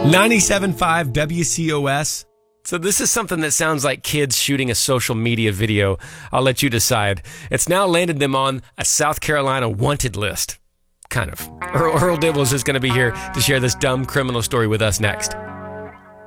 97.5 WCOS. So this is something that sounds like kids shooting a social media video. I'll let you decide. It's now landed them on a South Carolina wanted list. Kind of. Earl Dibbles is going to be here to share this dumb criminal story with us next.